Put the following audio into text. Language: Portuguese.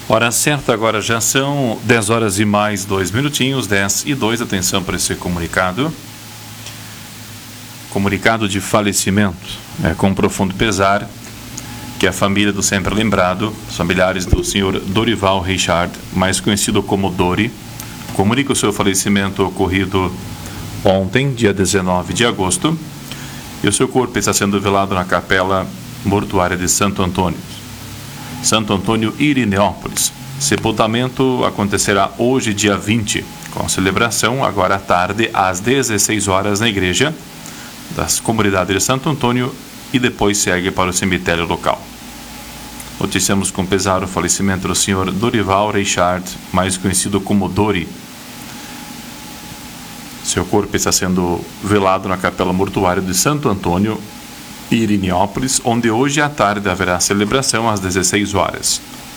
Hora certa, agora já são 10 horas e mais 2 minutinhos, 10 e 2. Atenção para esse comunicado. Comunicado de falecimento. Com profundo pesar que a família do sempre lembrado, os familiares do senhor Dorival Richard, mais conhecido como Dori, comunica o seu falecimento ocorrido ontem, dia 19 de agosto, e o seu corpo está sendo velado na capela mortuária de Santo Antônio, Irineópolis. Sepultamento acontecerá hoje, dia 20, com celebração agora à tarde, às 16 horas, na igreja das comunidades de Santo Antônio, e depois segue para o cemitério local. Noticiamos com pesar o falecimento do senhor Dorival Richard, mais conhecido como Dori. Seu corpo está sendo velado na capela mortuária de Santo Antônio, Irineópolis, onde hoje à tarde haverá celebração às 16 horas.